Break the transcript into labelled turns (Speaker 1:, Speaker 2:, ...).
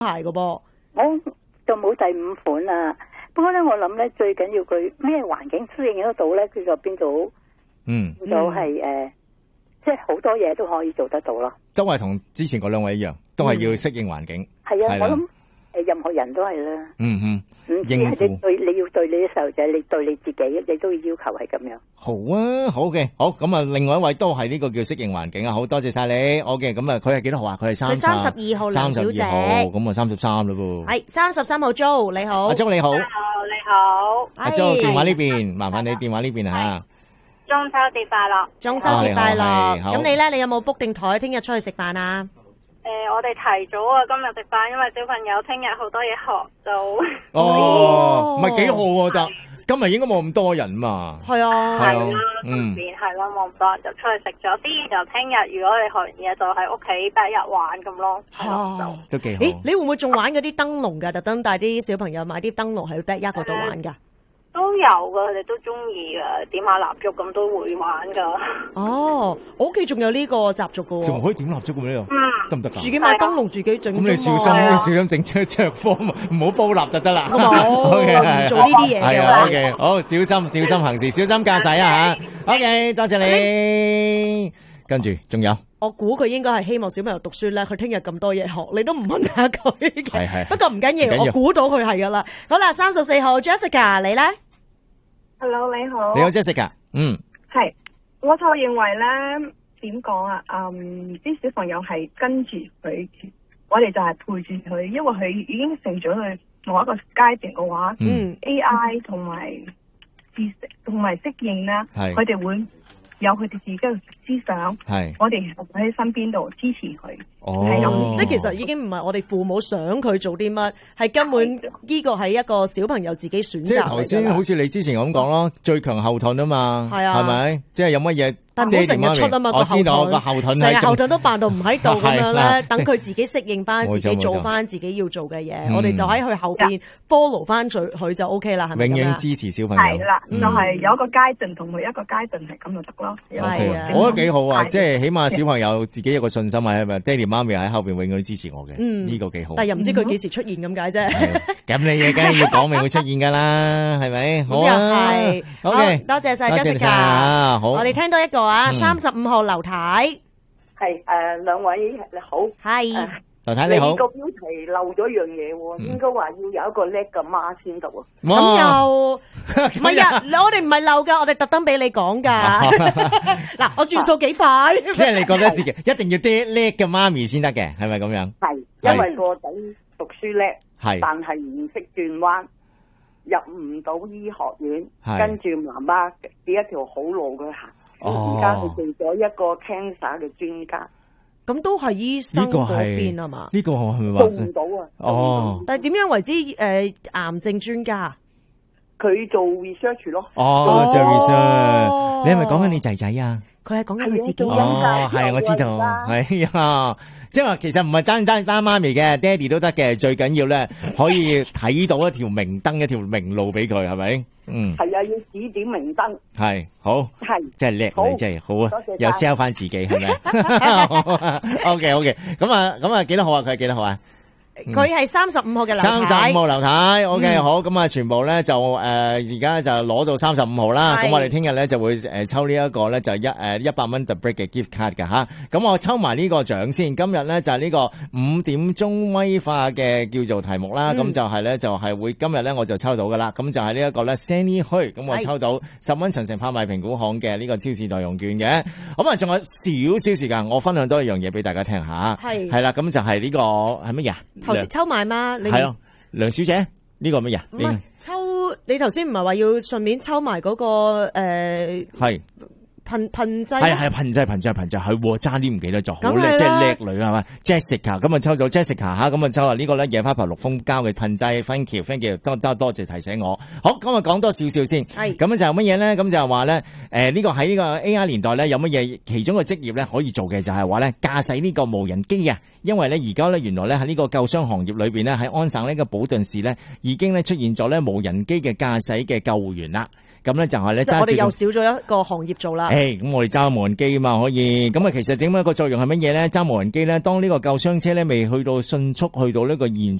Speaker 1: 鞋噶噃。
Speaker 2: 我就冇第5款啊。不過咧，我諗咧最緊要佢咩環境適應得到咧，佢就變到就係即係好多嘢都可以做得到咯。
Speaker 3: 都係同之前嗰兩位一樣，都係要適應環境。
Speaker 2: 係啊，我諗任何人都係啦。唔知係你要對你啲細路仔，你對你自己，你都要要求係咁樣。
Speaker 3: 好啊，好嘅，好咁啊，另外一位都係呢個叫適應環境啊，好多謝晒你。OK，咁啊，佢係幾多號啊？佢係
Speaker 1: 32號梁小姐。
Speaker 3: 32號，咁啊33嘞噃。
Speaker 1: 係33號 Jo，你好。
Speaker 3: 阿 Jo 你好。
Speaker 4: 你好。
Speaker 3: 阿 Jo 電話呢邊，麻煩你電話呢邊啊。
Speaker 4: 中秋節快樂！
Speaker 1: 中秋節快樂！咁你咧，你有冇 book 定台聽日出去食飯啊？
Speaker 4: 我哋提早啊，今日食飯，因為小朋友聽日好多嘢學就。
Speaker 3: 唔係幾好喎，就今日應該冇咁多人嘛。
Speaker 1: 係啊，
Speaker 4: 係咯，係咯，冇咁多人就出去食咗啲，就聽日如果你學完嘢就喺屋企第一日玩咁咯。
Speaker 3: 都幾好。
Speaker 1: 你會唔會仲玩嗰啲燈籠㗎？特登帶啲小朋友買啲燈籠喺 backyard 嗰度玩㗎？
Speaker 4: 都有噶，佢哋都中意噶，點下蠟燭咁都會玩噶。
Speaker 1: 哦，我屋企仲有呢個習俗噶。
Speaker 3: 仲可以點蠟燭嘅呢個？得唔得噶？
Speaker 1: 自己買燈籠，自己整。咁
Speaker 3: 你小心整着火，唔好煲蠟就得啦。
Speaker 1: 唔做呢啲嘢。
Speaker 3: 係啊 ，OK， 好，小心行事，小心駕駛啊吓。OK， 多謝你。跟住仲有。
Speaker 1: 我估佢應該係希望小朋友讀書咧，佢聽日咁多嘢學，你都唔問下佢嘅。
Speaker 3: 係。
Speaker 1: 不過唔緊要，我估到佢係噶啦。好啦，34號 Jessica， 你咧
Speaker 5: ？Hello， 你好。
Speaker 3: 你好 Jessica，
Speaker 5: 係，我就認為咧，點講啊？啲小朋友係跟住佢，我哋就係陪住佢，因為佢已經成長去某一個階段嘅話，AI 同埋知識同埋適應咧，佢哋會有佢哋自己嘅思想，我哋喺身邊度支持佢，係咁。
Speaker 1: 即係其實已經唔係我哋父母想佢做啲乜，係根本呢個係一個小朋友自己選擇。
Speaker 3: 即係頭先好似你之前咁講咯，最強後盾啊嘛，係咪？即係有乜嘢？
Speaker 1: 但唔好成日出啊嘛，
Speaker 3: 我知道個後盾
Speaker 1: 成日後盾都扮到唔喺度咁樣咧，等佢自己適應翻，自己做翻自己要做嘅嘢。我哋就喺佢後邊 follow 翻佢就 OK 啦，係咪？
Speaker 3: 永遠支持小朋友。
Speaker 5: 係啦，就係有一個階段同每一個階段係咁就得咯。
Speaker 3: 係啊，我覺得幾好啊，即係起碼小朋友自己有個信心啊，係咪？爹哋媽咪喺後邊永遠都支持我嘅，呢個幾好。
Speaker 1: 但係又唔知佢幾時出現咁解啫。
Speaker 3: 咁你嘢梗係要講明會出現噶啦，係咪？好啊，
Speaker 1: 好，多謝晒 Jessica。好，我哋聽到一個啊，35號劉太。
Speaker 2: 係兩位你好。
Speaker 1: 係。
Speaker 3: 劉太你好。
Speaker 2: 你個標題漏咗一樣嘢喎，應該話要有一個叻嘅媽先得喎。
Speaker 1: 咁又唔係啊？我哋唔係漏噶，我哋特登俾你講噶。嗱，我轉數幾快。
Speaker 3: 即係你覺得自己一定要啲叻嘅媽咪先得嘅，係咪咁樣？
Speaker 2: 係，因為個仔讀書叻，但係唔識轉彎，入唔到醫學院，跟住媽媽俾一條好路佢行。而家佢做咗一個 cancer 嘅專家。
Speaker 1: 咁都係醫生嗰邊啊嘛？
Speaker 3: 呢個係咪話
Speaker 2: 做唔到啊？
Speaker 3: 哦，
Speaker 1: 但係點樣為之癌症專家？
Speaker 2: 佢做 research 咯。
Speaker 3: 做 research，你係咪講緊你仔仔啊？
Speaker 1: 佢係講緊佢自己
Speaker 3: 係我知道，係啊，即係話其實唔係單媽咪嘅，爹哋都得嘅，最緊要咧可以睇到一條明燈，一條明路俾佢，係咪？
Speaker 2: 係啊，要指點明燈。係
Speaker 3: 好，真係叻你，真係好啊！又 sell 翻自己，係咪？OK，咁啊，幾多號啊？佢係幾多號啊？
Speaker 1: 佢係35號嘅劉太。
Speaker 3: 35號劉太，OK，好，咁啊，全部咧就而家就攞到35號啦。咁我哋聽日咧就會抽呢一個咧就100蚊 The Break 嘅 gift card 㗎吓。咁我抽埋呢個獎先。今日咧就係呢個5點鐘威化嘅叫做題目啦。咁就係咧就係會今日咧我就抽到噶啦。咁就係呢一個咧 Sandy Hui，咁我抽到10蚊長城拍賣評估行嘅呢個超市代用券嘅。咁啊仲有少少時間，我分享多一樣嘢俾大家聽下。係啦，咁就係呢個係乜嘢？
Speaker 1: 頭先抽埋嘛？
Speaker 3: 係咯，梁小姐呢個乜嘢？
Speaker 1: 唔係抽，你頭先唔係話要順便抽埋嗰個係噴劑？
Speaker 3: 係噴劑，係爭啲唔記得咗，好叻，即係叻女係嘛 ？Jessica 咁啊抽到 Jessica 吓，咁啊抽下呢個咧野花牌綠蜂膠嘅噴劑 ，thank you，多謝提醒我。好，咁啊講多少少先。係咁就係乜嘢咧？咁就係話咧，呢個喺呢個 AI 年代咧，有乜嘢其中嘅職業咧可以做嘅就係話咧駕駛呢個無人機啊！因為咧而家咧原來咧喺呢個救傷行業裏邊咧喺安省呢個保頓市咧已經咧出現咗咧無人機嘅駕駛嘅救護員啦。 咁咧就係咧揸住。
Speaker 1: 我哋又少咗一個行業做啦。
Speaker 3: 咁我哋揸無人機啊嘛，可以。咁啊，其實點解個作用係乜嘢咧？揸無人機咧，當呢個救傷車咧未去到迅速去到呢個現